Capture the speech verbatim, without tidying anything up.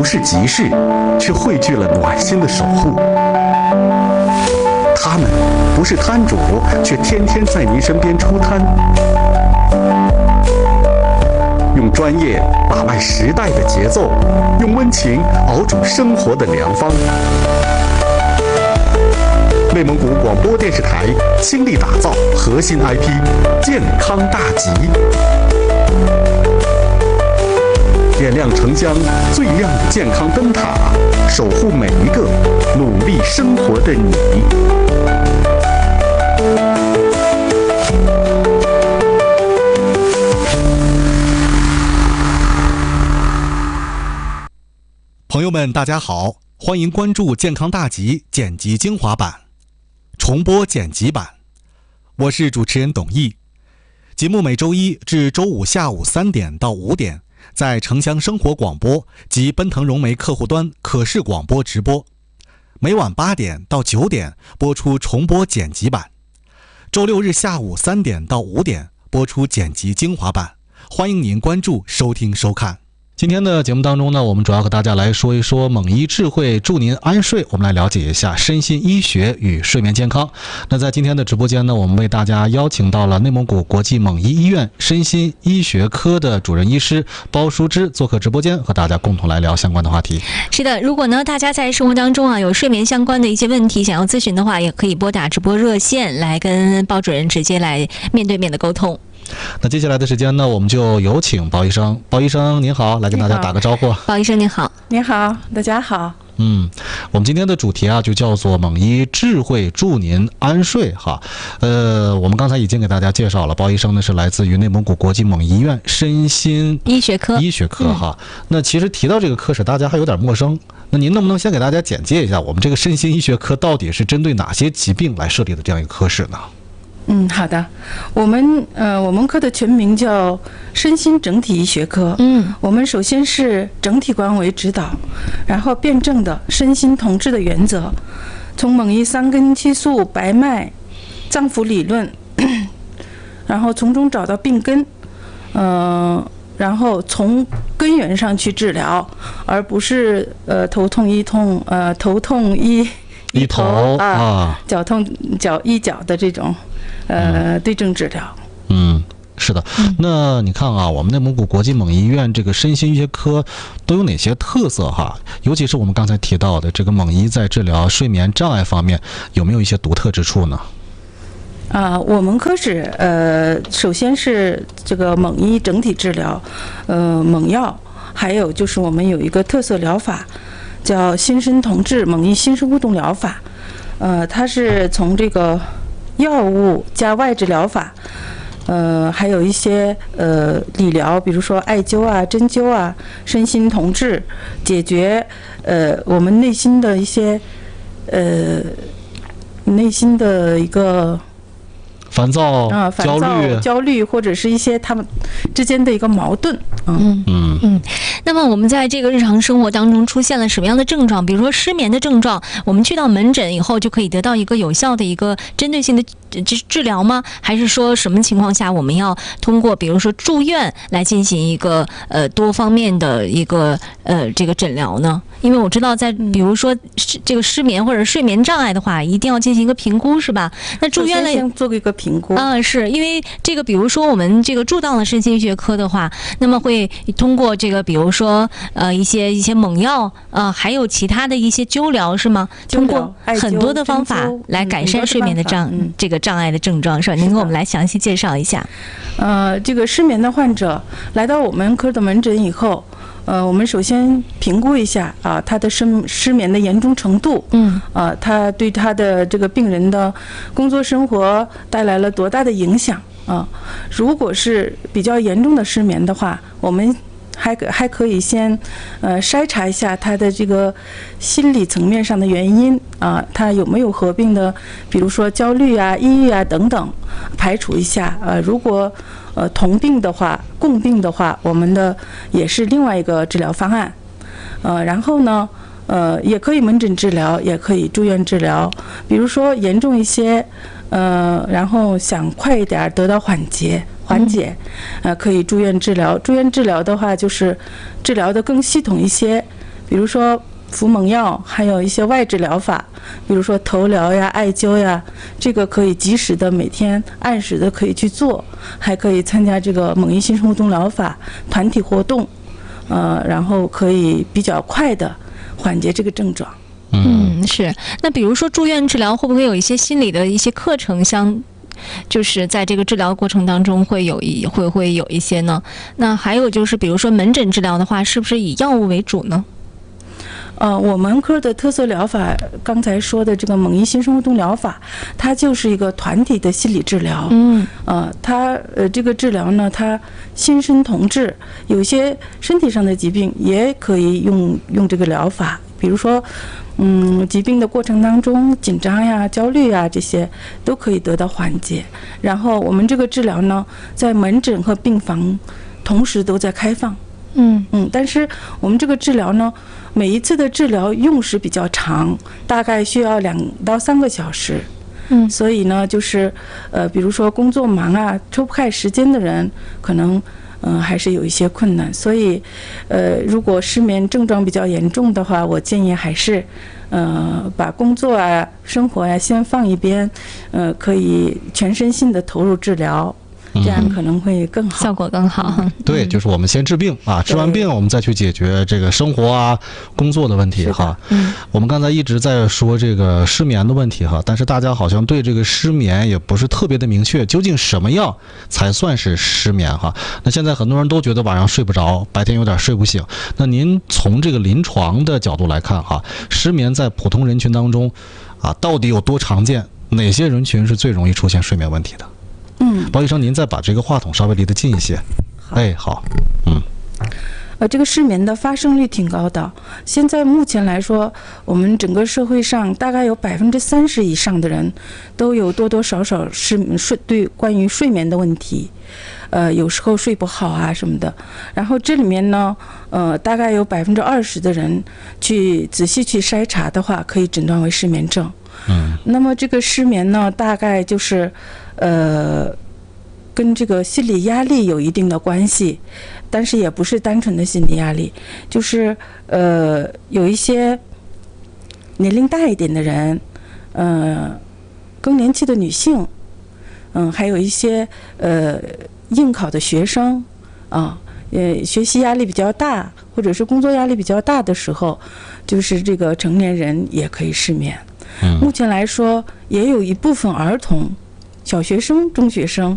是急事，却汇聚了暖心的守护。他们不是摊主，却天天在您身边出摊，用专业把脉时代的节奏，用温情熬煮生活的良方。内蒙古广播电视台倾力打造核心 I P 健康大集，点亮城乡最亮的健康灯塔，守护每一个努力生活的你。 朋友们大家好，欢迎关注健康大集剪辑精华版重播剪辑版，我是主持人董毅。节目每周一至周五下午三点到五点在城乡生活广播及奔腾融媒客户端可视广播直播，每晚八点到九点播出重播剪辑版，周六日下午三点到五点播出剪辑精华版，欢迎您关注收听收看。今天的节目当中呢，我们主要和大家来说一说蒙医智慧助您安睡，我们来了解一下身心医学与睡眠健康。那在今天的直播间呢，我们为大家邀请到了内蒙古国际蒙医医院身心医学科的主任医师包淑芝做客直播间，和大家共同来聊相关的话题。 是的，如果呢大家在生活当中啊有睡眠相关的一些问题想要咨询的话，也可以拨打直播热线来跟包主任直接来面对面的沟通。 那接下来的时间呢，我们就有请包医生。包医生您好，来跟大家打个招呼。 包医生您好。 您好，大家好。 嗯，我们今天的主题啊，就叫做蒙医智慧助您安睡哈。呃，我们刚才已经给大家介绍了，包医生呢是来自于内蒙古国际蒙医院身心医学科医学科哈。嗯、那其实提到这个科室，大家还有点陌生。那您能不能先给大家简介一下，我们这个身心医学科到底是针对哪些疾病来设立的这样一个科室呢？ 嗯，好的，我们呃，我们科的全名叫身心整体医学科。嗯，我们首先是整体观为指导，然后辩证的身心同治的原则，从蒙医三根七素、白脉、脏腑理论，然后从中找到病根，嗯、呃，然后从根源上去治疗，而不是呃头痛医痛，呃头痛医医头啊， 啊脚痛脚医脚的这种。呃，对症治疗。 嗯，是的。那你看啊，我们内蒙古国际蒙医院这个身心医学科都有哪些特色哈？尤其是我们刚才提到的这个蒙医在治疗睡眠障碍方面，有没有一些独特之处呢？ 啊、呃，我们科室呃，首先是这个蒙医整体治疗，呃，蒙药，还有就是我们有一个特色疗法，叫心身同治蒙医心身互动疗法。呃，它是从这个药物加外治疗法，呃，还有一些呃理疗，比如说艾灸啊、针灸啊，身心同治，解决呃我们内心的一些呃内心的一个烦躁啊、烦躁、焦虑、焦虑，或者是一些他们之间的一个矛盾。 嗯嗯嗯。那么我们在这个日常生活当中出现了什么样的症状？比如说失眠的症状，我们去到门诊以后就可以得到一个有效的一个针对性的治治疗吗？还是说什么情况下我们要通过比如说住院来进行一个呃多方面的一个呃这个诊疗呢？因为我知道在比如说这个失眠或者睡眠障碍的话，一定要进行一个评估，是吧？那住院了先做一个评估啊，是因为这个比如说我们这个住到了身心医学科的话，那么会通过这个比如说呃一些一些猛药呃还有其他的一些灸疗是吗？通过很多的方法来改善睡眠的障、嗯、这个障碍的症状是吧？您给我们来详细介绍一下。 呃，这个失眠的患者来到我们科的门诊以后。呃，我们首先评估一下啊，他的失失眠的严重程度，嗯，啊，他对他的这个病人的工作生活带来了多大的影响啊？如果是比较严重的失眠的话，我们还可还可以先呃筛查一下他的这个心理层面上的原因啊，他有没有合并的，比如说焦虑啊、抑郁啊等等，排除一下。呃，如果呃同病的话、共病的话，我们的也是另外一个治疗方案。呃，然后呢，呃，也可以门诊治疗，也可以住院治疗。比如说严重一些，呃，然后想快一点得到缓解。缓解，呃，可以住院治疗。住院治疗的话，就是治疗的更系统一些， 比如说服蒙药，还有一些外治疗法，比如说头疗呀、艾灸呀，这个可以及时的每天按时的可以去做，还可以参加这个蒙医新生活动疗法团体活动，呃，然后可以比较快的缓解这个症状。 嗯，是。那比如说住院治疗，会不会有一些心理的一些课程相？就是在这个治疗过程当中会有一会会有一些呢？那还有就是，比如说门诊治疗的话，是不是以药物为主呢？ 呃，我们科的特色疗法，刚才说的这个蒙医新生活动疗法，它就是一个团体的心理治疗。 嗯， 呃，它呃这个治疗呢，它心身同治，有些身体上的疾病也可以用用这个疗法，比如说，嗯，疾病的过程当中紧张呀、焦虑呀这些都可以得到缓解。然后我们这个治疗呢，在门诊和病房同时都在开放。 嗯嗯，但是我们这个治疗呢，每一次的治疗用时比较长，大概需要两到三个小时。 嗯， 所以呢，就是呃，比如说工作忙啊，抽不开时间的人，可能嗯、呃、还是有一些困难。所以，呃，如果失眠症状比较严重的话，我建议还是呃把工作啊、生活呀、啊、先放一边，呃，可以全身心的投入治疗。这样可能会更好， 效果更好。 对，就是我们先治病啊，治完病我们再去解决这个生活啊、工作的问题哈。 嗯， 我们刚才一直在说这个失眠的问题哈，但是大家好像对这个失眠也不是特别的明确，究竟什么样才算是失眠哈？那现在很多人都觉得晚上睡不着，白天有点睡不醒。那您从这个临床的角度来看哈，失眠在普通人群当中啊，到底有多常见？哪些人群是最容易出现睡眠问题的？ 嗯， 包医生，您再把这个话筒稍微离得近一些。哎，好，嗯， 呃，这个失眠的发生率挺高的。现在目前来说，我们整个社会上大概有百分之三十以上的人都有多多少少失睡对关于睡眠的问题，呃，有时候睡不好啊什么的。然后这里面呢，呃，大概有百分之二十的人去仔细去筛查的话，可以诊断为失眠症。 嗯， 那么这个失眠呢，大概就是，呃，跟这个心理压力有一定的关系，但是也不是单纯的心理压力，就是呃，有一些年龄大一点的人，呃，更年期的女性，嗯，还有一些呃应考的学生啊，呃，学习压力比较大，或者是工作压力比较大的时候，就是这个成年人也可以失眠。目前来说，也有一部分儿童、小学生、中学生